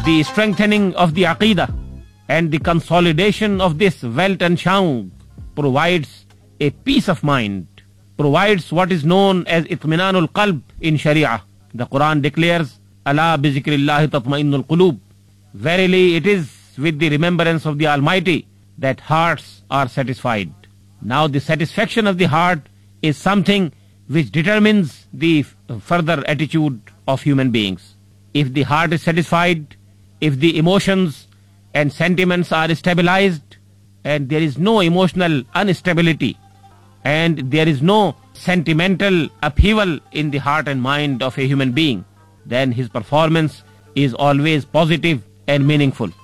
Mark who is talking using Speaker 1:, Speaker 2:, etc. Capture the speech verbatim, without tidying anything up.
Speaker 1: the strengthening of the Aqidah and the consolidation of this Welt and Shaung provides a peace of mind, provides what is known as Itminanul Qalb in Sharia. The Quran declares, Ala bi zikrillahi tatma'innul qulub. Verily it is with the remembrance of the Almighty that hearts are satisfied. Now the satisfaction of the heart is something which determines the further attitude of human beings. If the heart is satisfied, if the emotions and sentiments are stabilized, and there is no emotional instability, and there is no sentimental upheaval in the heart and mind of a human being, then his performance is always positive and meaningful.